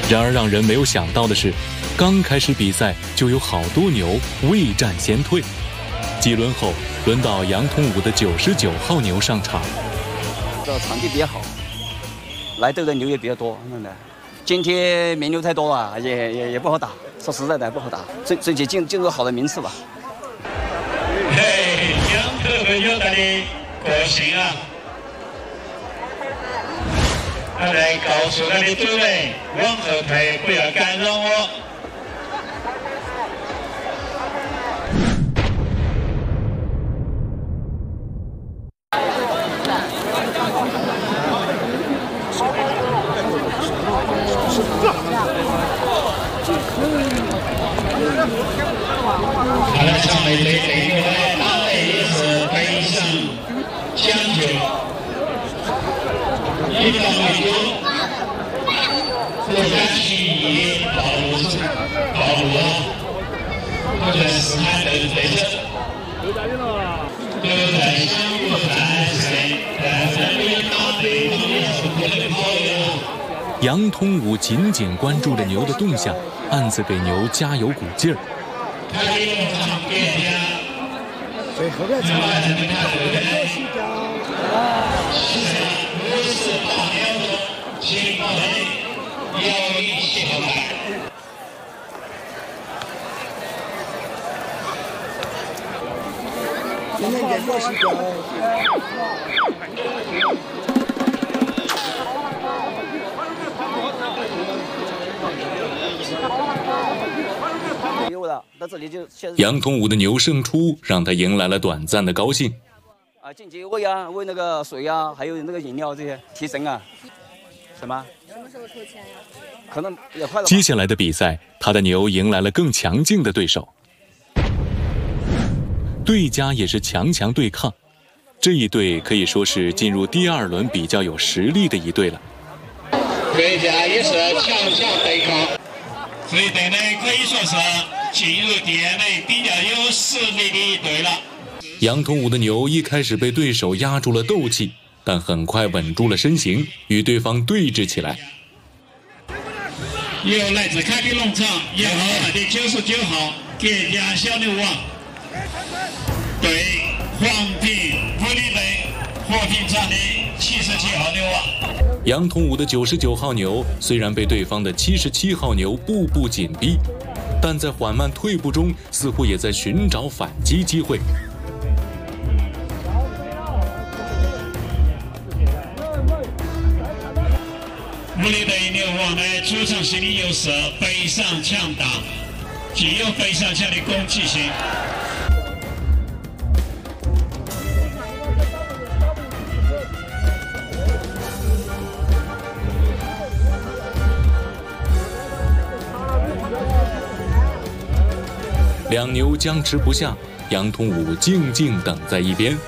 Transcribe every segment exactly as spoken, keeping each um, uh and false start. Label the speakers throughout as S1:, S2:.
S1: 然而让人没有想到的是，刚开始比赛就有好多牛未战先退。几轮后，轮到杨通武的九十九号牛上场。
S2: 这场地比较好，来斗的牛也比较多，真的。今天名牛太多啊，也也也不好打。说实在的，不好打，争争取进进入好的名次吧。
S3: 嘿，杨特别有他的个性啊！他来告诉他的队员往后退，不要干扰我。好了，上面这这个大队也是北上将军，一到美国，国家区域暴露暴露了，或者是他的对手，都在相互战胜，但是对大队也是不能跑的。
S1: 杨通武紧紧关注着牛的动向，暗自给牛加油鼓劲儿。
S3: 他的用场变家，
S4: 最后边场
S3: 是不是大牛的情况内有一起后来。
S4: 今天这个是个。
S1: 杨通武的牛胜出，让他迎来了短暂的高兴。
S2: 啊，晋级喂啊，喂那个水啊，还有那个饮料这些提神啊。什么？
S5: 什么时候抽签呀？
S2: 可能也快了。
S1: 接下来的比赛，他的牛迎来了更强劲的对手，对家也是强强对抗。这一队可以说是进入第二轮比较有实力的一队了。
S3: 对家也是强强对抗，这一队呢可以说是进入第二轮比较有实力的一队了。
S1: 杨通武的牛一开始被对手压住了斗气，但很快稳住了身形，与对方对峙起来。
S3: 由来自凯宾农场一号号的九十九号国家小牛王对黄平福利队和平场的七十七号牛王。
S1: 杨通武的九十九号牛虽然被对方的七十七号牛步步紧逼，但在缓慢退步中，似乎也在寻找反击机会。
S3: 福利队牛王的主场心理优势非常强大，具有非常强的攻击性。
S1: 两牛僵持不下，杨通武静静等在一边。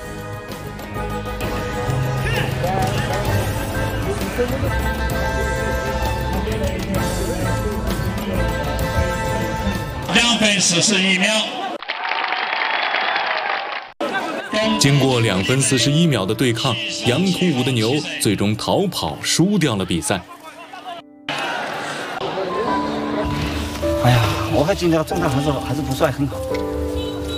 S3: 两分四十一秒。
S1: 经过两分四十一秒的对抗，杨通武的牛最终逃跑，输掉了比赛。
S2: 哎呀，我看今天状态还是还是不算很好。